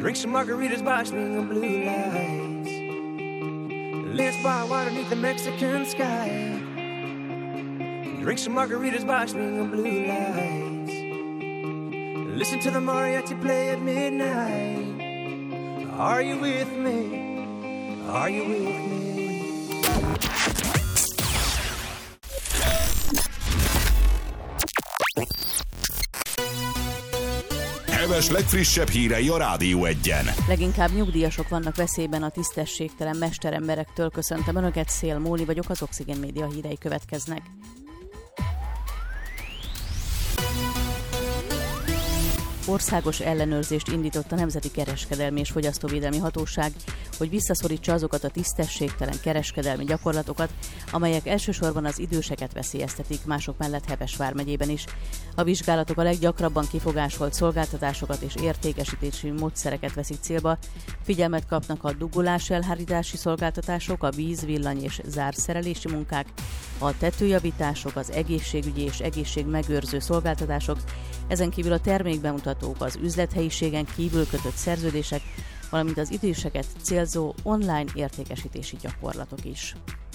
Drink some margaritas by swinging blue lights. Let's buy water beneath the Mexican sky. Drink some margaritas by swinging blue lights. Listen to the mariachi play at midnight. Are you with me? Are you with me? Heves legfrissebb hírei a Rádió Egyen. Leginkább nyugdíjasok vannak veszélyben a tisztességtelen mesteremberektől. Köszöntöm Önöket, Szél Móni vagyok, az Oxigén Média hírei következnek. Országos ellenőrzést indított a Nemzeti Kereskedelmi és Fogyasztóvédelmi Hatóság, hogy visszaszorítsa azokat a tisztességtelen kereskedelmi gyakorlatokat, amelyek elsősorban az időseket veszélyeztetik, mások mellett Heves vármegyében is. A vizsgálatok a leggyakrabban kifogásolt szolgáltatásokat és értékesítési módszereket veszik célba. Figyelmet kapnak a dugolás-elhárítási szolgáltatások, a víz-, villany- és zárszerelési munkák, a tetőjavítások, az egészségügyi és egészségmegőrző szolgáltatások, ezen kívül a termékbemutatók, az üzlethelyiségen kívül kötött szerződések, valamint az időseket célzó online értékesítési gyakorlatok is.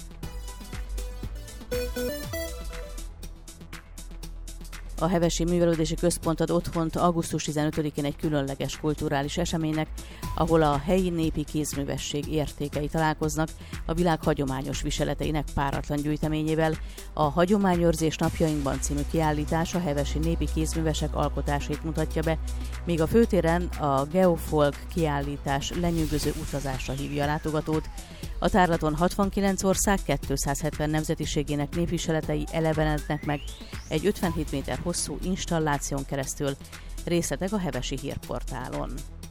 A Hevesi Művelődési Központ ad otthont augusztus 15-én egy különleges kulturális eseménynek, ahol a helyi népi kézművesség értékei találkoznak a világ hagyományos viseleteinek páratlan gyűjteményével. A Hagyományőrzés napjainkban című kiállítás a hevesi népi kézművesek alkotásait mutatja be, míg a főtéren a Geofolk kiállítás lenyűgöző utazásra hívja a látogatót. A tárlaton 69 ország 270 nemzetiségének népviseletei elevenednek meg egy 57 méter hosszú installáción keresztül. Részletek a Hevesi hírportálon.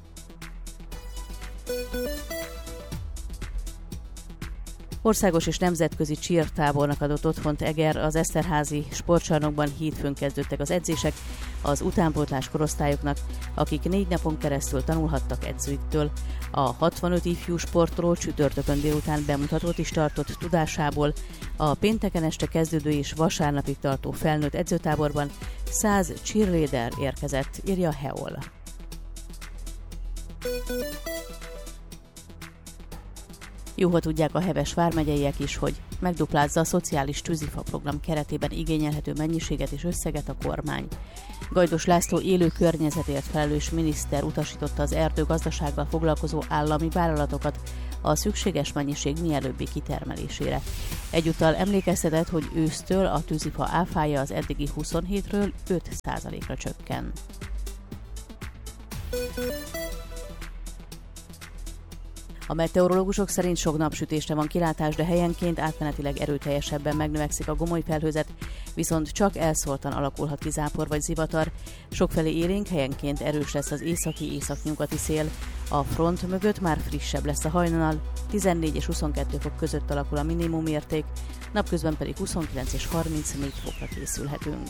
Országos és nemzetközi cheer-tábornak adott otthont Eger, az Eszterházi sportcsarnokban hétfőn kezdődtek az edzések az utánpótlás korosztályoknak, akik 4 napon keresztül tanulhattak edzőiktől. A 65 ifjú sportoló csütörtökön délután bemutatót is tartott tudásából. A pénteken este kezdődő és vasárnapig tartó felnőtt edzőtáborban 100 cheerleader érkezett, írja Heol. Jó, ha tudják a Heves vármegyeiek is, hogy megduplázza a szociális tűzifa program keretében igényelhető mennyiséget és összeget a kormány. Gajdos László élő környezetért felelős miniszter utasította az erdőgazdasággal foglalkozó állami vállalatokat a szükséges mennyiség mielőbbi kitermelésére. Egyúttal emlékeztetett, hogy ősztől a tűzifa áfája az eddigi 27-ről 5%-ra csökken. A meteorológusok szerint sok napsütésre van kilátás, de helyenként átmenetileg erőteljesebben megnövekszik a gomoly felhőzet, viszont csak elszórtan alakulhat ki zápor vagy zivatar. Sokfelé élénk, helyenként erős lesz az északi-északnyugati szél. A front mögött már frissebb lesz a hajnal, 14 és 22 fok között alakul a minimumérték, napközben pedig 29 és 34 fokra készülhetünk.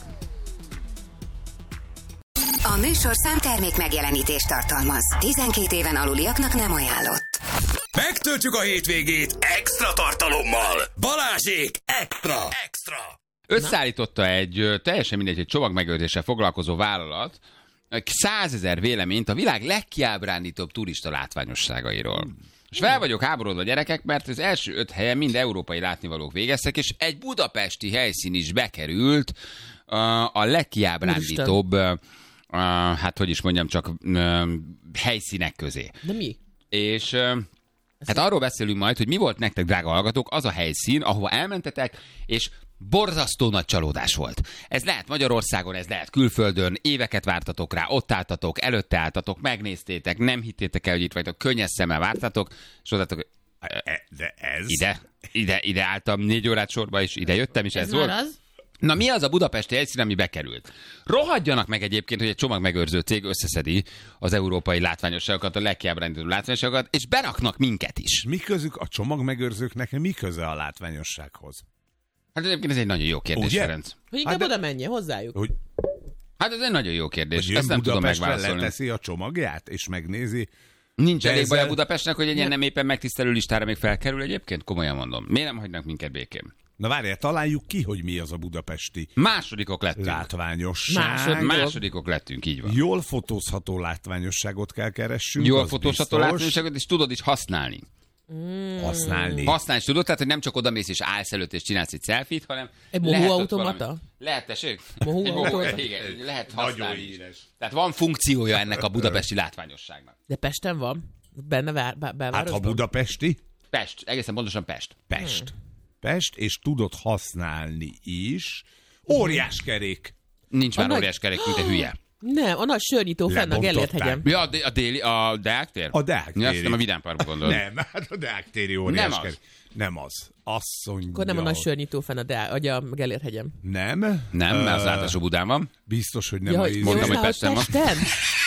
A műsorszám termék megjelenítést tartalmaz. 12 éven aluliaknak nem ajánlott. Megtöltjük a hétvégét extra tartalommal. Balázsék extra! Összeállította egy teljesen mindegy, egy csomagmegőrzéssel foglalkozó vállalat 100 000 véleményt a világ legkiábrándítóbb turista látványosságairól. És fel vagyok háborodva, gyerekek, mert az első 5 helyen mind európai látnivalók végeztek, és egy budapesti helyszín is bekerült a legkiábrándítóbb, hát hogy is mondjam, csak helyszínek közé. De mi? És hát arról beszélünk majd, hogy mi volt nektek, drága hallgatók, az a helyszín, ahova elmentetek, és borzasztó nagy csalódás volt. Ez lehet Magyarországon, ez lehet külföldön, éveket vártatok rá, ott álltatok, előtte álltatok, megnéztétek, nem hittétek el, hogy itt vagytok, könnyes szemmel vártatok, és odatok, De ez... ide álltam 4 órát sorba, és ide jöttem, és ez volt. Az? Na mi az a budapesti helyszín, ami bekerült? Rohadjanak meg egyébként, hogy egy csomagmegőrző cég összeszedi az európai látványosságokat, a legkiábrándítóbb látványosságokat, és beraknak minket is. Mi közük a csomagmegőrzőknek, mi köze a látványossághoz? Hát egyébként ez egy nagyon jó kérdés, Ugye? Ferenc. Hogy inkább oda menjen hozzájuk. Hogy Hát ez egy nagyon jó kérdés. hogy Ezt nem tudom Budapestre megválaszolni. leteszi a csomagját, és megnézi. Nincs De elég baj a ezzel- Budapestnek, hogy egy ilyen nem éppen megtisztelő listára még felkerül egyébként? Komolyan mondom. Miért nem hagynak minket békén? Na várjál, találjuk ki, hogy mi az a budapesti Másodikok lettünk. látványosság. Másodikok lettünk, így van. Jól fotózható látványosságot kell keressünk. Jól az fotózható biztos. látványosságot, és tudod is használni. Használni. Használni is tudod, tehát hogy nem csak odamész és állsz előtt és csinálsz egy selfie-t, hanem Egy lehet mohó ott automata? valami- Lehet, tessék? Mohó Egy automata? igen, lehet Nagyon használni is. híres. Tehát van funkciója ennek a budapesti látványosságnak. De Pesten van? Benne Hát ha belvárosban? budapesti, Pest, egészen pontosan Pest. Pest. Pest, és tudod használni is. Óriás kerék. Nincs már nagy- óriás kerék, mint a hülye. Nem, a nagy sörnyitó fenn a Lebontották. Gellért-hegyen. Ja, a déli, a Deák tér? A Deák Ja, azt téri. nem a Vidám Parkba gondolod. Nem, hát a Deák téri óriás Nem az. kerék. Nem az. Azt mondja. Akkor nem a nagy sörnyitó fenn a Gellért-hegyen. Nem. Nem, mert az általános Budán van. Biztos, hogy nem Ja, a hogy mondtam, hogy Pesten? Pesten van.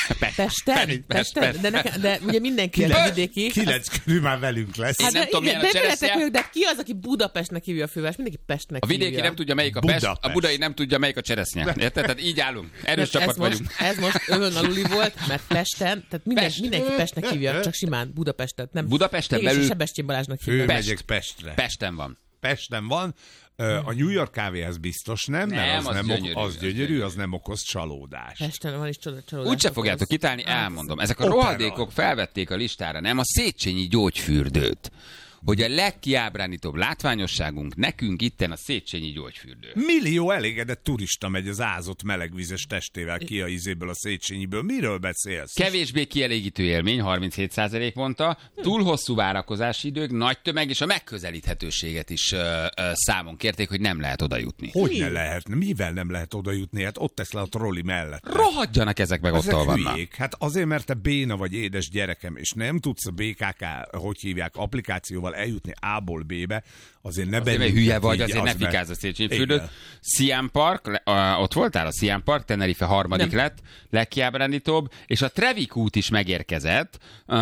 Pesten? Pesten? De ugye mindenki Kilenc. vidéki. 9 körül már velünk lesz. Hát nem de tudom, igen, milyen a de cseresznye. veletek ők, de ki az, aki Budapestnek hívja a főváros? Mindenki Pestnek A vidéki hívja. nem tudja, melyik a Pest, a Budapest. budai nem tudja, melyik a cseresznye. Érted? Tehát így állunk. Erős Ez csapat most, vagyunk. ez most övön aluli volt, mert Pesten, tehát Pest. mindenki Pestnek hívja, csak simán Budapestet. Nem. Budapesten Mégis belül- Sebestyén Balázsnak hívja. Fölmegyek Pestre. Pesten van. Pesten van. A New York kávéhez biztos nem, Nem, mert az gyönyörű, az az gyönyörű, gyönyörű. az nem okoz csalódást. Pesten van is csalódás. Úgyse fogjátok kitálni, elmondom. Ezek a Opera. rohadékok felvették a listára, nem a Széchenyi gyógyfürdőt. Hogy a legkiábránítóbb látványosságunk nekünk itten a Széchenyi gyógyfürdő. Millió elégedett turista megy az ázott melegvizes testével ki a izéből, a Széchenyiből. Miről beszélsz? Kevésbé kielégítő élmény, 37% mondta, túl hosszú várakozási idők, nagy tömeg és a megközelíthetőséget is számon kérték, hogy nem lehet oda jutni. Hogy ne lehet? Mivel nem lehet oda jutni? Hát ott tesz le a trolli mellett. Rohadjanak ezek meg, ott Ezek vannak. hülyék. Hát azért, mert te béna vagy, édes gyerekem, és nem tudsz a BKK, hogy hívják, applikációval eljutni A-ból B-be, azért ne Azért, mert bennünket hülye vagy, így, azért ne az meg- fikázz a Széchenyi fürdőt. Igen. Siam Park, ott voltál a Siam Park, Tenerife harmadik lett, legkiábránítóbb, és a Trevikút is megérkezett,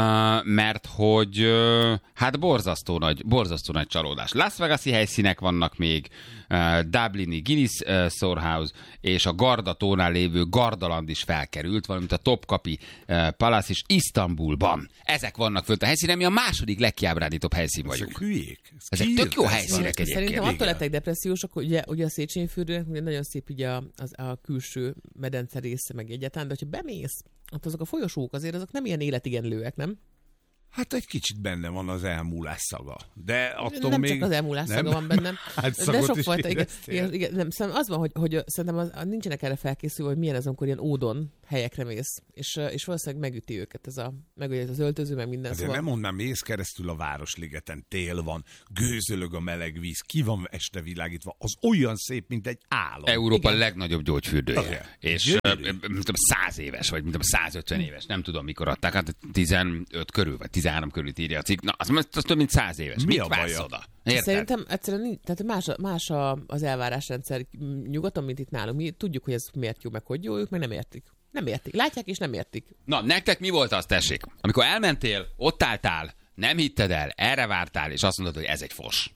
mert hogy hát borzasztó nagy csalódás. Las Vegas-i helyszínek vannak még, Dublini Guinness Storehouse, és a Gardatónál lévő Gardaland is felkerült, valamint a Topkapi Palace is Isztambulban. Ezek vannak fönt a helyszínen, mi a második legkiábránítóbb helyszín vagyunk. Ezek hülyék. Ezek tök jó helyszínek Szerintem egyébként. attól lettek depressziósok, hogy ugye a Széchenyi fürdőnek ugye nagyon szép ugye a külső medence része meg egyáltalán, de hogyha bemész, hát azok a folyosók azért azok nem ilyen életigenlőek, nem? Hát egy kicsit benne van az elmúlás szaga. De attól Nem még... csak az elmúlás nem? szaga van bennem. Hát De szagot sok is fajta, igen, éreztél? igen, nem, szerintem az van, hogy szerintem nincsenek erre felkészülve, hogy milyen az, amikor ilyen ódon helyekre mész, és valószínűleg megüti őket meg ugye az öltöző, meg minden. Azért nem mondanám, mész keresztül a Városligeten, tél van, gőzölög a meleg víz, ki van este világítva, az olyan szép, mint egy álom. Európa Igen. legnagyobb gyógyfürdője. Igen. És Gyönyörű. mint tudom, 100 éves, vagy mint tudom, 150 éves, nem tudom mikor adták, hát 15 körül, vagy 13 körül írja a cikk. Na, az több mint 100 éves. Mi Mit a vársz baja? oda? Érted? Szerintem egyszerűen tehát más az elvárásrendszer nyugaton, mint itt nálunk. Mi tudjuk, hogy ez miért jó, meg hogy jó, ők meg nem értik. Nem értik. Látják és nem értik. Na, nektek mi volt az, tessék? Amikor elmentél, ott álltál, nem hitted el, erre vártál, és azt mondod, hogy ez egy fos.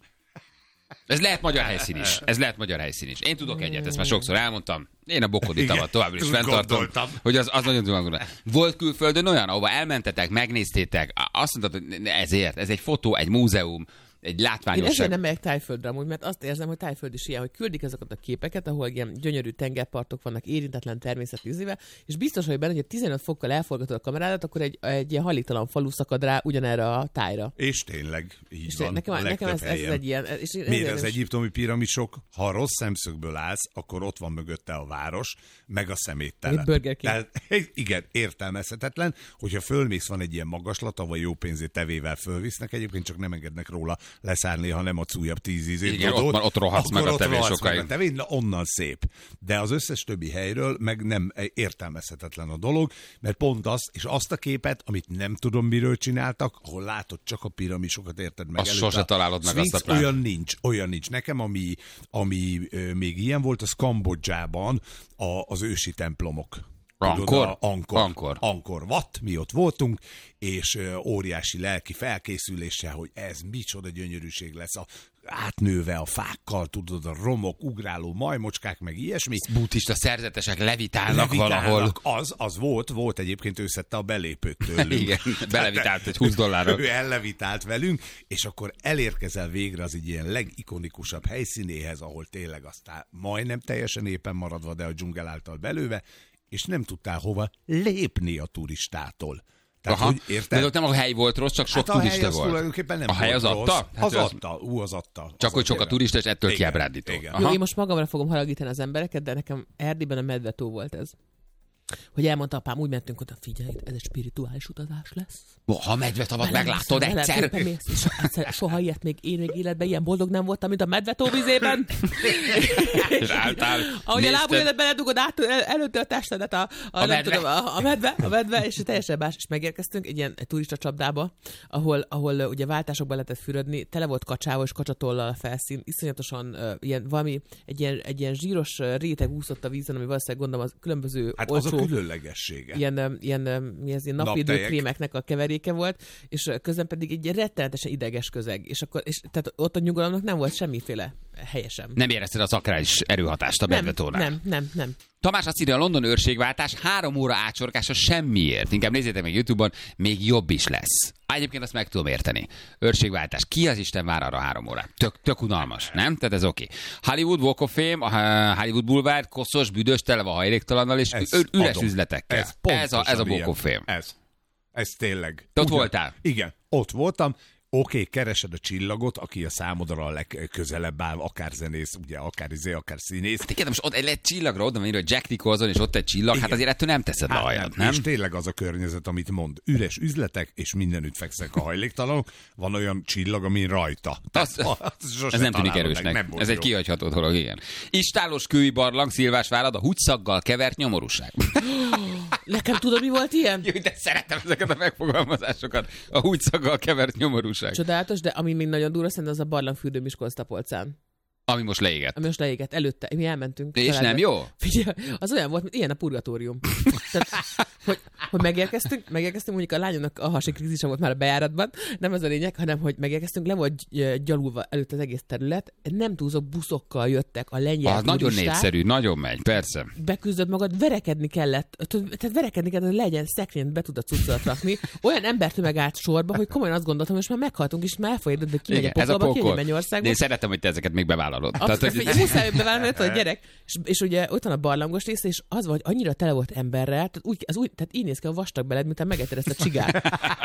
Ez lehet magyar helyszín is. Én tudok egyet, ezt már sokszor elmondtam. Én a bokoditavat továbbra is ezt fenntartom, gondoltam. hogy az nagyon tudom. Volt külföldön olyan, ahova elmentetek, megnéztétek, azt mondtad, hogy ez egy fotó, egy múzeum, egy Én látványosság. ezért nem megyek Tájföldre amúgy, mert azt érzem, hogy Tájföld is ilyen, hogy küldik ezeket a képeket, ahol ilyen gyönyörű tengerpartok vannak érintetlen természet ízével, és biztos, hogy benne, hogy 15 fokkal elforgatod a kamerádat, akkor egy ilyen halitlan falu szakad rá ugyanerre a tájra. És tényleg, így És van. nekem a ez legtöbb helyen. egy ilyen... És Miért az egyiptomi piramisok, ha rossz szemszögből állsz, akkor ott van mögötte a város, meg a szeméttelep. Egy Burger King. Tehát, igen, értelmezhetetlen, hogyha fölmész, van egy ilyen magaslata, vagy jó pénzét tevével fölvisznek, egyébként csak nem engednek róla leszállni, ha nem adsz újabb 10 ízét. Igen, ott rohadsz meg a tevén sokáig. Tevén, onnan szép. De az összes többi helyről meg nem értelmezhetetlen a dolog, mert pont az, és azt a képet, amit nem tudom miről csináltak, ahol látod csak a piramisokat, érted meg. Azt sose találod meg, Sphinx, azt a plán. olyan nincs. Nekem, ami még ilyen volt, az Kambodzsában az ősi templomok. Angkor Wat, mi ott voltunk, és óriási lelki felkészüléssel, hogy ez micsoda gyönyörűség lesz, átnőve a fákkal, tudod, a romok, ugráló majmocskák, meg ilyesmi. Buddhista szerzetesek levitálnak valahol. Az volt egyébként, ő szedte a belépőt tőlünk. Igen, belevitált egy $20. Ő ellevitált velünk, és akkor elérkezel végre az egy ilyen legikonikusabb helyszínéhez, ahol tényleg aztán majdnem teljesen éppen maradva, de a dzsungel által belőve, és nem tudtál hova lépni a turistától. Tehát, hogy érted? De ott nem a hely volt rossz, csak sok turista volt. Nem a hely az adta? Az adta. Csak hogy sok a turista, és ettől kiábrándító. Jó, én most magamra fogom haragítani az embereket, de nekem Erdélyben a Medvetó volt ez. Hogy elmondta apám, úgy mentünk oda, figyelj, ez egy spirituális utazás lesz. Ha Medvetavat meglátod egyszer. Soha ilyet még életben ilyen boldog nem voltam, mint a Medvetó vizében. És álltál. Ahogy a lábujjadat beledugod előtte a testedet a medve, és teljesen más. És megérkeztünk egy ilyen turista csapdába, ahol ugye váltásokban lehetett fürödni, tele volt kacsával és kacsatollal a felszín, iszonyatosan egy ilyen zsíros réteg úszott a vízen, ami valószínűleg gondolom az különböző olcsó különlegessége. Ilyen napvédőkrémeknek a keveréke volt, és közben pedig egy rettenetesen ideges közeg. És tehát ott a nyugalomnak nem volt semmiféle helyesen. Nem érezted az akrális erőhatást a Medvetónál? Nem. Tamás azt írja, a London őrségváltás 3 óra átsorgása semmiért. Inkább nézzétek meg YouTube-on, még jobb is lesz. Egyébként azt meg tudom érteni. Őrségváltás. Ki az Isten vár arra 3 óra? Tök unalmas, nem? Tehát ez oké. Hollywood Walk of Fame, a Hollywood Boulevard, koszos, büdös, tele van hajléktalannal, és üres üzletekkel. Ez a Walk of Fame. Ez tényleg. Te ott voltál? Igen, ott voltam. Oké, keresed a csillagot, aki a számodra a legközelebb áll, akár zenész, ugye, akár színész. Hát igen, most ott egy csillagra oda van írva, hogy Jack Nicholson, és ott egy csillag, igen. Hát azért ettől nem teszed le a hajat, nem? És tényleg az a környezet, amit mond. Üres üzletek, és mindenütt fekszenek a hajléktalanok. Van olyan csillag, ami rajta. Ez nem tűnik erősnek. Ez egy kihagyható dolog, igen. Istálos kői barlang, Szilvásvárad, a húgyszaggal kevert nyomorúság. Nekem tudod, mi volt ilyen? Jó, de szeretem ezeket a megfogalmazásokat. A húgyszaggal kevert nyomorúság. Csodálatos, de ami még nagyon durva, szerintem az a barlangfürdő Miskolc-Tapolcán. Ami most leégett. Előtte. Mi elmentünk. És nem jó? Figyelj, az olyan volt, mint ilyen a purgatórium. Tehát, hogy megérkeztünk, mondjuk a lányomnak a hasi krízisa volt már a bejáratban, nem az a lényeg, hanem hogy megérkeztünk, le volt gyalulva előtt az egész terület, nem túlzó buszokkal jöttek a lengyel turisták. Nagyon népszerű, nagyon megy, persze. Beküzdött magad, verekedni kellett, hogy legyen szekrényt be tud a cuccolat rakni. Olyan embertömeg állt sorba, hogy komolyan azt gondoltam, hogy most már meghaltunk, és már elfolyadott, de kimegy a pokolba, kimegy Mennyországba. De én szeretem, hogy te ezeket még bevállalod. Muszáj bevállalni, hogy gyerek. És ugye ott van a barlangos része, és az van, hogy annyira tele volt emberrel, tehát így néz ki a vastag beled, mint megetted ezt a csigát.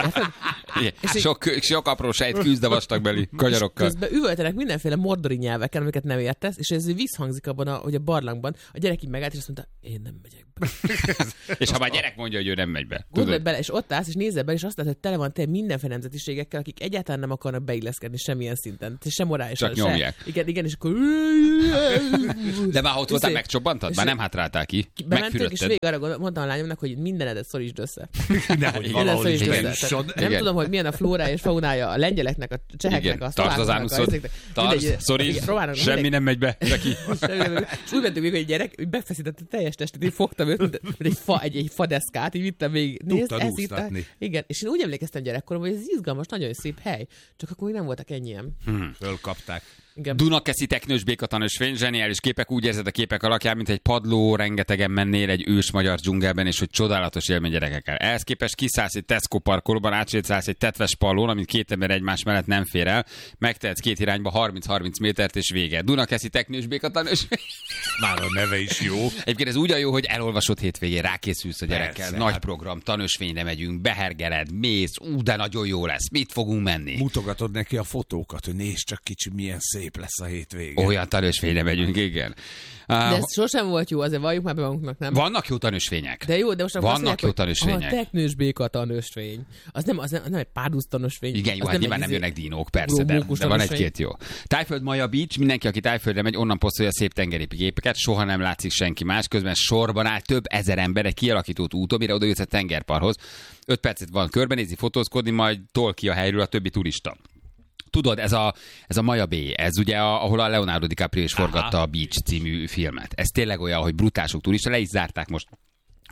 Sok apró sejt küzd a vastagbeli kagyarokkal. Közben üvöltenek mindenféle mordori nyelveken, amiket nem értesz, és ez visszhangzik abban, hogy a barlangban a gyerek így megállt, és azt mondta, én nem megyek be. És ha már gyerek mondja, hogy ő nem megy be. Gondolj bele, és ott állsz, és nézzel be, és azt látod, hogy tele van tényleg mindenféle nemzetiségekkel, akik egyáltalán nem akarnak beilleszkedni semmilyen szinten. Sem morálisan. Csak nyomják. Igen, és akkor... De már ott voltál, megcsobbantad? Már nem hátráltál ki? Bementünk, és végig arra mondtam a lányomnak, hogy mindenedet szorítsd össze. Nehogy valahol is bejusson. Nem tudom, hogy milyen a flórája és faunája a lengyeleknek, a cseheknek, a szlovákoknak. Tartsd, szorítsd, semmi nem megy be. És úgy mentünk még, hogy egy gyerek, hogy befeszített a teljes testet, így fogtam őt, mint egy fadeszkát, így vittem végig. Tudtad úsztatni. Igen, és én úgy emlékeztem gyerekkorom, hogy ez izgalmas, nagyon szép hely, csak akkor még nem voltak ennyien. Fölkapták. Igen. Dunakeszi teknős békatanösvény, zseniális képek, úgy érzed a képek alakján, mint egy padló, rengetegen mennél egy ős magyar dzsungelben, és hogy csodálatos élmény gyerekekkel. Ehhez képest kiszállsz egy Tesco parkolóban, átsétálsz egy tetves pallón, amit 2 ember egymás mellett nem fér el, megtehetsz 2 irányba 30-30 métert, és vége. Dunakeszi teknős békatanösvény. Már a neve is jó. Egyébként ez úgy jó, hogy elolvasott hétvégén, rákészülsz a gyerekkel, persze, nagy program, tanösvényre megyünk, behergeled, mész, de nagyon jó lesz, mit fogunk menni? Mutogatod neki a fotókat, hogy nézd csak kicsi, milyen szép lesz a hétvége. Olyan tanösvényre megyünk, igen. De ez sosem volt jó, azért valljuk már be magunknak, nem? Vannak jó tanösvények. De jó, de most vannak jó tanösvények. A teknős béka tanösvény. Az nem egy párduc tanösvény. Igen, jó, hát nyilván nem jönnek dinók, persze, de van egy-két jó. Tájföld Maja Beach, mindenki, aki Tájföldre megy, onnan posztolja szép tengeri képeket, soha nem látszik senki más, közben sorban áll több ezer ember egy kialakított úton, mire oda jössz a tengerparthoz. 5 percet van körbenézni, fotózkodni, majd tol ki a helyről a többi turista. Tudod, ez a Maja Bay, ez ugye, ahol a Leonardo DiCaprio is forgatta a Beach című filmet. Ez tényleg olyan, hogy brutálsok turista, le is zárták most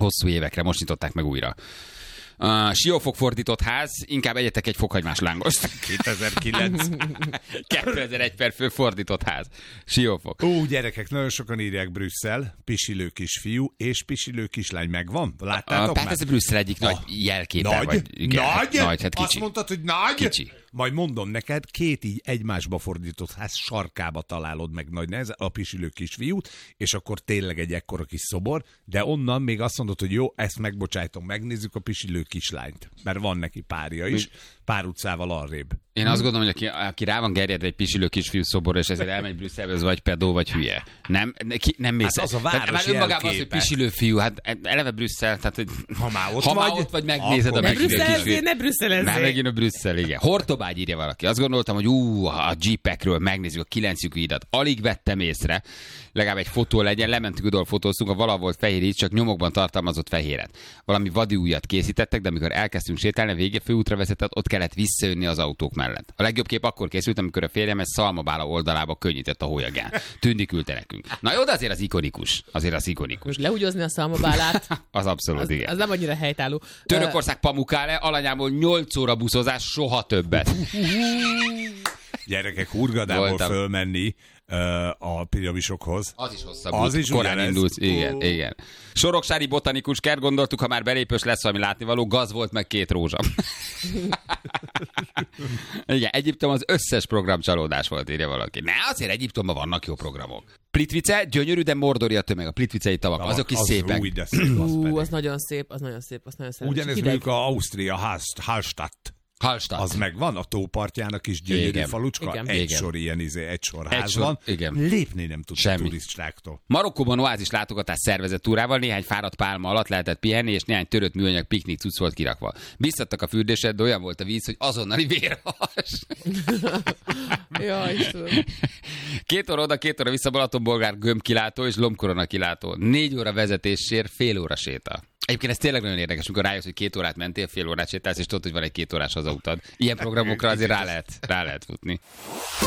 Hosszú évekre, most nyitották meg újra. Siófok fordított ház, inkább egyetek egy fokhagymás lángost. 2009. 2001 per fő fordított ház. Siófok. Gyerekek, nagyon sokan írják Brüsszel, pisilő kisfiú és pisilő kislány megvan. Láttátok Tehát már? ez Brüsszel egyik nagy jelképe. Nagy? Vagy, igen, Nagy? hát kicsi. Azt mondtad, hogy nagy? Kicsi. Majd mondom neked, két így egymásba fordított ház sarkába találod meg nagy nehezen a pisilő kisfiút, és akkor tényleg egy ekkora kis szobor, de onnan még azt mondod, hogy jó, ezt megbocsájtom, megnézzük a pisilő kislányt, mert van neki párja is, pár utcával arrébb. Én azt gondolom, hogy aki rá van gerjedve egy pisilő kisfiú szoborra, és ezért elmegy Brüsszelbe, az vagy pedó, vagy hülye. Nem mész. Hát az a város már önmagában az, hogy jelképe. pisilő fiú, hát eleve Brüsszel, tehát hogy Ha már ott vagy, megnézed a akkor pisilő kisfiút. Ne Brüsszelezzél. Már megint a Brüsszel, igen. Hortobágy írja valaki. Azt gondoltam, hogy a jeepekről megnézzük a 9 lyukúidat. Alig vettem észre, legalább egy fotó legyen, lementünk oda, fotóztunk, a vala volt fehér, így csak nyomokban tartalmazott fehéret. Valami vadi ujjat készítettek, de amikor elkezdtünk sétálni, a vége főútra vezetett, ott kellett visszajönni az autók mellett. A legjobb kép akkor készült, amikor a férjem egy szalmabála oldalába könnyített a hólyagán. Tündi küldte nekünk. Na jó, de azért az ikonikus. Most lehúgyozni a szalmabálát, Az abszolút, igen. az nem annyira helytálló. Törökország Pamukkale, alanyából 8 óra buszozás, soha többet. Gyerekek, Hurgadából Voltam. fölmenni a piramisokhoz. Az is hosszabb. Az is korán ugyanez. indult. Igen. Soroksári botanikus kert, gondoltuk, ha már belépős lesz valami látnivaló, gaz volt meg 2 rózsa. Igen, Egyiptom az összes program csalódás volt, írja valaki. Ne, azért Egyiptomban vannak jó programok. Plitvice, gyönyörű, de mordori a tömeg, a plitvicei tavak, azok is szépek. Új, de szép, az pedig. Az nagyon szép, azt nagyon szeretem. Ugyanez Csak mondjuk a Ausztria Hallstatt. Hallstatt. Az megvan, a tópartjának is gyönyörű Igen. falucska, Igen. egy Igen. sor ilyen egy sor Egy ház sor, van. igen. Lépni nem tud a Semmi. turistáktól. Marokkóban oázis látogatás szervezett túrával, néhány fáradt pálma alatt lehetett pihenni, és néhány törött műanyag piknik cucc volt kirakva. Biztattak a fürdésre, de olyan volt a víz, hogy azonnali vérhas. Jaj, Istenem. 2 óra oda, 2 óra vissza, Balatonbolgár gömbkilátó és lombkorona kilátó. 4 óra vezetéssér, fél óra séta. Egyébként ez tényleg nagyon érdekes, amikor rájössz, hogy 2 órát mentél, fél órát sétálsz, és tudod, hogy van egy 2 órás hazautad. Ilyen programokra azért rá lehet futni.